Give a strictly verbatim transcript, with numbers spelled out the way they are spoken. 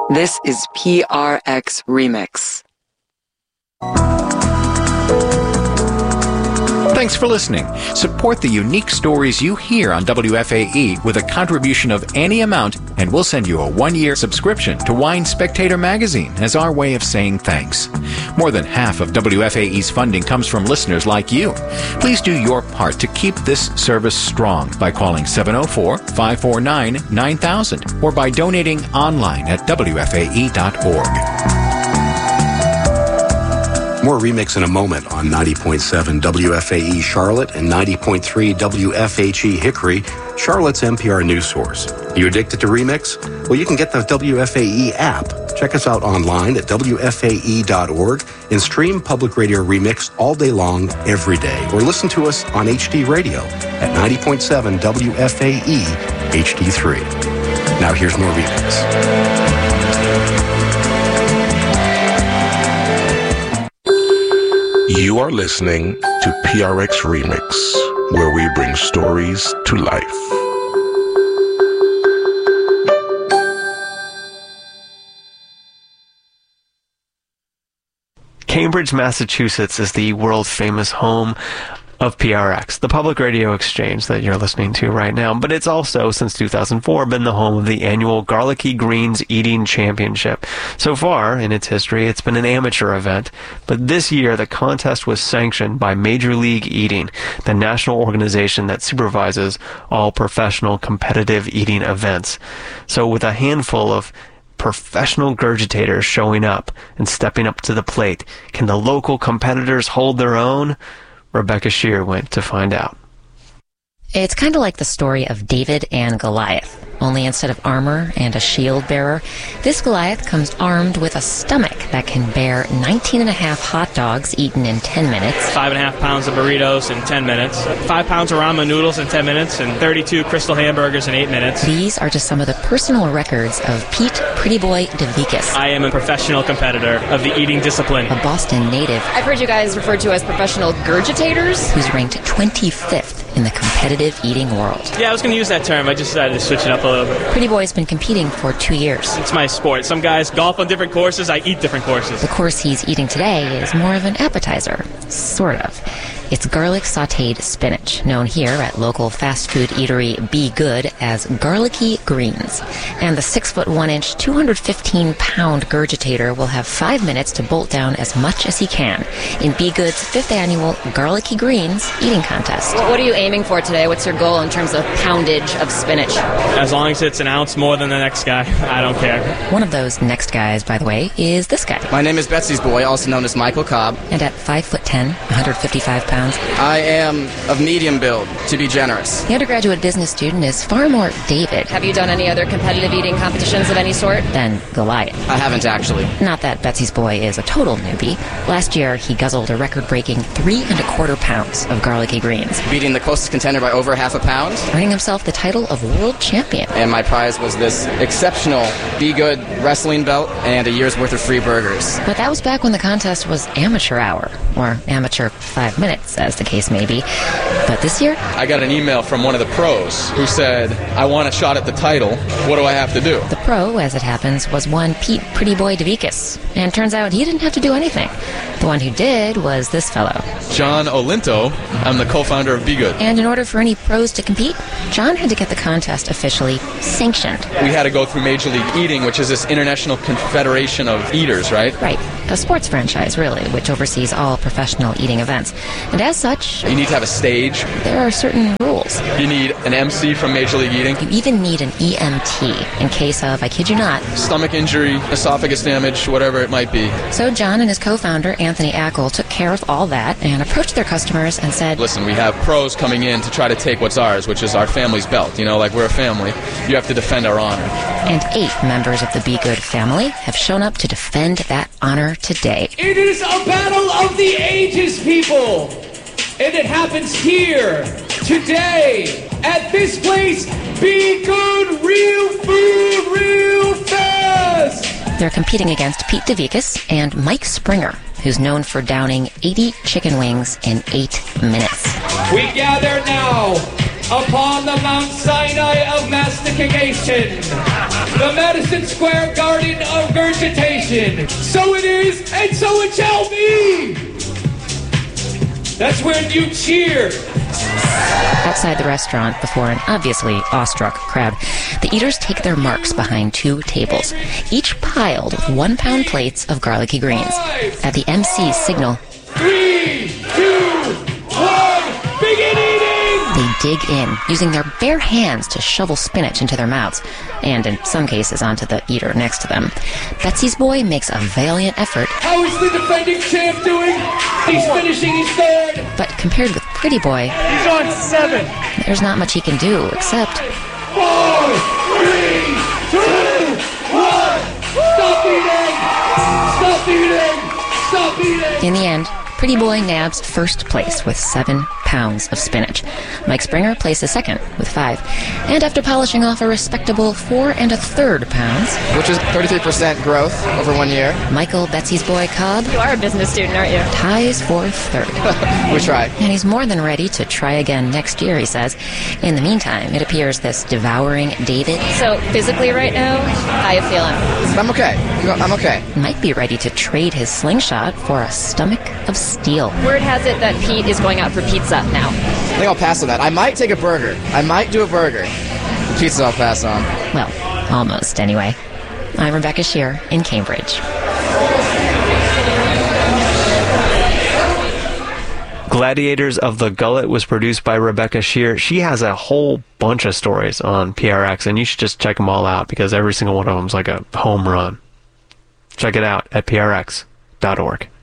This is P R X Remix. Thanks for listening. Support the unique stories you hear on W F A E with a contribution of any amount, and we'll send you a one-year subscription to Wine Spectator magazine as our way of saying thanks. More than half of W F A E's funding comes from listeners like you. Please do your part to keep this service strong by calling seven oh four, five four nine, nine thousand or by donating online at W F A E dot org. More Remix in a moment on ninety point seven W F A E Charlotte and ninety point three W F H E Hickory, Charlotte's N P R news source. You addicted to Remix? Well, you can get the W F A E app. Check us out online at W F A E dot org and stream Public Radio Remix all day long, every day. Or listen to us on H D Radio at ninety point seven W F A E H D three. Now here's more Remix. You are listening to P R X Remix, where we bring stories to life. Cambridge, Massachusetts is the world-famous home of P R X, the public radio exchange that you're listening to right now, but it's also, since two thousand four, been the home of the annual Garlicky Greens Eating Championship. So far, in its history, it's been an amateur event, but this year the contest was sanctioned by Major League Eating, the national organization that supervises all professional competitive eating events. So with a handful of professional gurgitators showing up and stepping up to the plate, can the local competitors hold their own? Rebecca Shear went to find out. It's kind of like the story of David and Goliath, only instead of armor and a shield bearer, this Goliath comes armed with a stomach that can bear nineteen and a half hot dogs eaten in ten minutes, Five and a half pounds of burritos in ten minutes, five pounds of ramen noodles in ten minutes, and thirty-two Crystal hamburgers in eight minutes. These are just some of the personal records of Pete Pretty Boy DeVicus. I am a professional competitor of the eating discipline. A Boston native. I've heard you guys referred to as professional gurgitators. Who's ranked twenty-fifth in the competitive eating world. Yeah, I was going to use that term. I just decided to switch it up a little bit. Pretty Boy's been competing for two years. It's my sport. Some guys golf on different courses. I eat different courses. The course he's eating today is more of an appetizer. Sort of. It's garlic sautéed spinach, known here at local fast food eatery Be Good as Garlicky Greens. And the six foot one inch, two hundred fifteen pound gurgitator will have five minutes to bolt down as much as he can in Be Good's fifth annual Garlicky Greens eating contest. What are you aiming for today? What's your goal in terms of poundage of spinach? As long as it's an ounce more than the next guy, I don't care. One of those next guys, by the way, is this guy. My name is Betsy's boy, also known as Michael Cobb. And at five foot ten, one hundred fifty-five pounds, I am of medium build, to be generous. The undergraduate business student is far more David. Have you done any other competitive eating competitions of any sort? Than Goliath. I haven't actually. Not that Betsy's boy is a total newbie. Last year, he guzzled a record-breaking three and a quarter pounds of garlicky greens, Beating the closest contender by over half a pound. earning himself the title of world champion. And my prize was this exceptional Be Good wrestling belt and a year's worth of free burgers. But that was back when the contest was amateur hour, or amateur five minutes, as the case may be. But this year, I got an email from one of the pros who said, I want a shot at the title. What do I have to do? the pro, as it happens, was one Pete Pretty Boy DeVicus. And turns out he didn't have to do anything. The one who did was this fellow. John Olinto. I'm the co-founder of Be Good. And in order for any pros to compete, John had to get the contest officially sanctioned. We had to go through Major League Eating, which is this international confederation of eaters, right? Right. A sports franchise, really, which oversees all professional eating events. And as such, You need to have a stage. there are certain rules. You need an M C from Major League Eating. You even need an E M T in case of, I kid you not, Stomach injury, esophagus damage, whatever it might be. So John and his co-founder, Anthony Ackle, took care of all that and approached their customers and said, Listen, we have pros coming in to try to take what's ours, which is our family's belt. You know, like we're a family. You have to defend our honor. and eight members of the Be Good family have shown up to defend that honor today. It is a battle of the ages, people. And it happens here, today, at this place, Be Good Real Food Real Fast. They're competing against Pete DeVicus and Mike Springer, who's known for downing eighty chicken wings in eight minutes. We gather now upon the Mount Sinai of mastication the Madison Square Garden of Regurgitation. So it is, and so it shall be. That's when you cheer. Outside the restaurant, before an obviously awestruck crowd, the eaters take their marks behind two tables, each piled with one-pound plates of garlicky greens. At the M C's signal, three, two, one, begin eating! They dig in, using their bare hands to shovel spinach into their mouths, and in some cases onto the eater next to them. Betsy's boy makes a valiant effort. How is the defending champ doing? He's finishing his third. But compared with Pretty Boy, he's on seven. There's not much he can do except... Four, three, two, one. Stop eating! Stop eating! Stop eating! In the end, Pretty Boy nabs first place with seven pounds of spinach. Mike Springer places second with five. And after polishing off a respectable four and a third pounds, which is thirty-three percent growth over one year, Michael Betsy's boy Cobb, you are a business student, aren't you? ties for third. We tried. And he's more than ready to try again next year, he says. In the meantime, it appears this devouring David... So, physically right now, how you feeling? I'm okay. I'm okay. Might be ready to trade his slingshot for a stomach of steel. Word has it that Pete is going out for pizza now. I think I'll pass on that. I might take a burger. I might do a burger. Pizza I'll pass on. Well, almost, anyway. I'm Rebecca Shear in Cambridge. Gladiators of the Gullet was produced by Rebecca Shear. She has a whole bunch of stories on P R X, and you should just check them all out because every single one of them is like a home run. Check it out at P R X dot org.